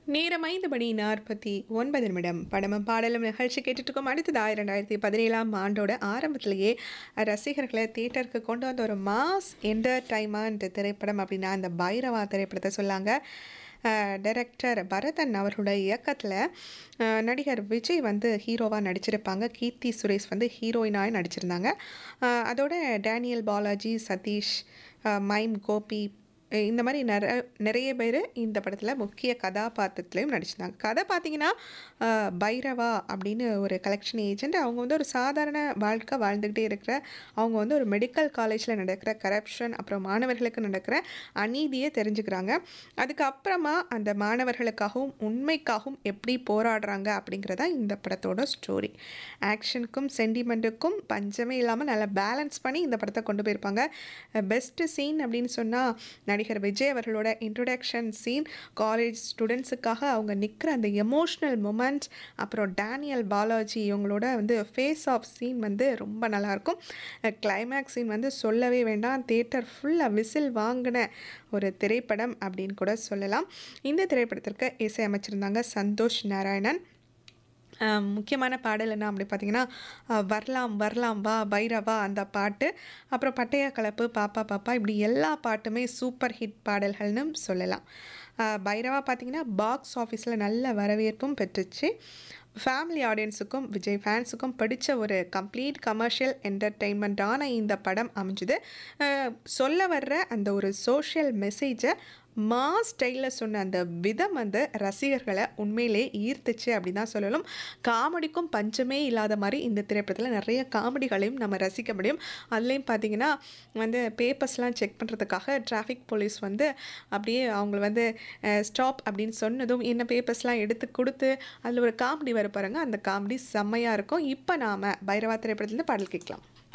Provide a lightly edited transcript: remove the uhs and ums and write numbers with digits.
நேரம் 5:49 படமும் பாடலும் நிகழ்ச்சி கேட்டுட்ருக்கோம். அடுத்ததாக 2017ஆம் ஆண்டோட ஆரம்பத்திலேயே ரசிகர்களை தியேட்டருக்கு கொண்டு வந்த ஒரு மாஸ் என்டர்டைன்மெண்ட் திரைப்படம் அப்படின்னா அந்த பைரவா திரைப்படத்தை சொல்லாங்க. டைரக்டர் பரதன் அவர்களுடைய இயக்கத்தில் நடிகர் விஜய் வந்து ஹீரோவாக நடிச்சிருப்பாங்க. கீர்த்தி சுரேஷ் வந்து ஹீரோயினாக நடிச்சிருந்தாங்க. அதோட டேனியல் பாலாஜி, சதீஷ், மைம் கோபி, இந்த மாதிரி நிறைய பேர் இந்த படத்தில் முக்கிய கதாபாத்திரத்துலேயும் நடிச்சிருந்தாங்க. கதை பார்த்தீங்கன்னா பைரவா அப்படின்னு ஒரு கலெக்ஷன் ஏஜென்ட். அவங்க வந்து ஒரு சாதாரண வாழ்க்கை வாழ்ந்துக்கிட்டே இருக்கிற அவங்க வந்து ஒரு மெடிக்கல் காலேஜில் நடக்கிற கரப்ஷன், அப்புறம் மாணவர்களுக்கு நடக்கிற அநீதியை தெரிஞ்சுக்கிறாங்க. அதுக்கப்புறமா அந்த மாணவர்களுக்காகவும் உண்மைக்காகவும் எப்படி போராடுறாங்க அப்படிங்கிறதா இந்த படத்தோட ஸ்டோரி. ஆக்ஷனுக்கும் சென்டிமெண்ட்டுக்கும் பஞ்சமே இல்லாமல் நல்லா பேலன்ஸ் பண்ணி இந்த படத்தை கொண்டு போயிருப்பாங்க. பெஸ்ட்டு சீன் அப்படின்னு சொன்னால் நடிகர் விஜய் அவர்களோட இன்ட்ரொடக்ஷன் சீன். காலேஜ் ஸ்டூடெண்ட்ஸுக்காக அவங்க நிற்கிற அந்த எமோஷ்னல் மூமெண்ட்ஸ், அப்புறம் டேனியல் பாலாஜி இவங்களோட வந்து ஃபேஸ் ஆஃப் சீன் வந்து ரொம்ப நல்லாயிருக்கும். கிளைமேக்ஸ் சீன் வந்து சொல்லவே வேண்டாம். தியேட்டர் ஃபுல்லாக விசில் வாங்கின ஒரு திரைப்படம் அப்படின்னு கூட சொல்லலாம். இந்த திரைப்படத்திற்கு இசையமைச்சிருந்தாங்க சந்தோஷ் நாராயணன். முக்கியமான பாடல் என்ன அப்படி பார்த்தீங்கன்னா, வரலாம் வரலாம் வா பைரவா அந்த பாட்டு, அப்புறம் பட்டையா கலப்பு, பாப்பா பாப்பா, இப்படி எல்லா பாட்டுமே சூப்பர் ஹிட் பாடல்கள்னு சொல்லலாம். பைரவா பார்த்தீங்கன்னா பாக்ஸ் ஆஃபீஸில் நல்ல வரவேற்பும் பெற்றுச்சு. ஃபேமிலி ஆடியன்ஸுக்கும் விஜய் ஃபேன்ஸுக்கும் பிடிச்ச ஒரு கம்ப்ளீட் கமர்ஷியல் என்டர்டெயின்மெண்ட்டான இந்த படம் அமைஞ்சுது. சொல்ல வர்ற அந்த ஒரு சோஷியல் மெசேஜை மாஸ் ஸ்டைலில் சொன்ன அந்த விதம் வந்து ரசிகர்களை உண்மையிலே ஈர்த்துச்சு அப்படின்னு தான் சொல்லணும். காமெடிக்கும் பஞ்சமே இல்லாத மாதிரி இந்த திரைப்படத்தில் நிறைய காமெடிகளையும் நம்ம ரசிக்க முடியும். அதுலேயும் பார்த்திங்கன்னா வந்து பேப்பர்ஸ்லாம் செக் பண்ணுறதுக்காக டிராஃபிக் போலீஸ் வந்து அப்படியே அவங்க வந்து ஸ்டாப் அப்படின்னு சொன்னதும் என்ன பேப்பர்ஸ்லாம் எடுத்து கொடுத்து அதில் ஒரு காமெடி வர பாருங்க. அந்த காமெடி செம்மையாக இருக்கும். இப்போ நாம் பைரவா திரைப்படத்துலேருந்து பாடல் கேட்கலாம்.